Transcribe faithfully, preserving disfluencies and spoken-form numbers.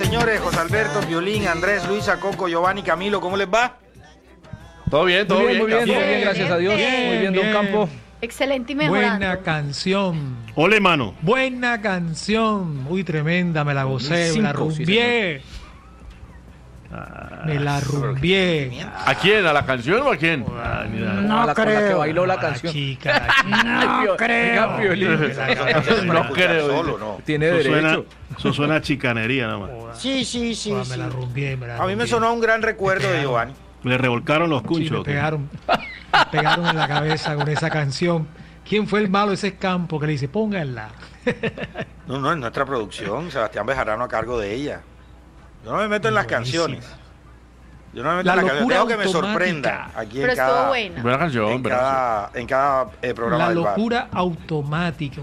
señores. José Alberto, Violín, Andrés, Luisa, Coco, Giovanni, Camilo, ¿cómo les va? Todo bien, todo muy bien. bien, muy bien, bien, todo bien, gracias a Dios. bien, Muy bien, Don bien. Campo. Excelente y mejorando. Buena canción. Ole, mano. Buena canción. Uy, tremenda, me la gocé, me la Cinco, sí, rumbié. Me la rumbié. ¿A quién? ¿A la canción o a quién? Ah, ni nada. No a la, con la que creo. bailó la A canción. chica, la chica. Ay, Pio- creo. Oiga, Piolín. No creo. Solo, no. Tiene Eso suena, derecho. eso suena a chicanería nada más. Sí, sí, sí. Joder, sí. Me la rumbié, me la A mí me rumbié. sonó un gran recuerdo de Giovanni. Le revolcaron los Sí, cunchos. me ¿o qué? pegaron, me pegaron en la cabeza con esa canción. ¿Quién fue el malo de ese campo que le dice, pónganla? No, no, es nuestra producción. Sebastián Bejarano a cargo de ella. Yo no me meto en las Buenísima. canciones. Yo no me meto La en las canciones. locura Dejo que me automática. sorprenda aquí Pero en estuvo cada, buena. Buena canción, en ¿verdad? cada, en cada eh, programa La del bar. locura automática.